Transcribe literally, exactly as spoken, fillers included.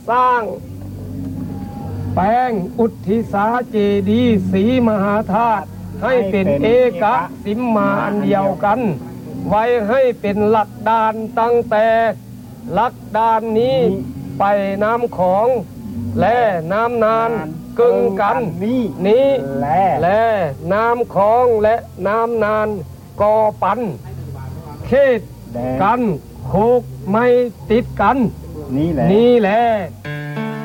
สร้างแปลงอุทิศาเจดีย์ศรีมหาธาตุให้เป็นเอกสิมมาอันเดียวกันไว้ให้เป็นหลักดานตั้งแต่หลักดานนี้ไปน้ำของและน้ำนานกึ่งกันนี้และน้ำของและน้ำนานกอปันเขตกันโคกไม่ติดกันนี่แหละนี่แหละ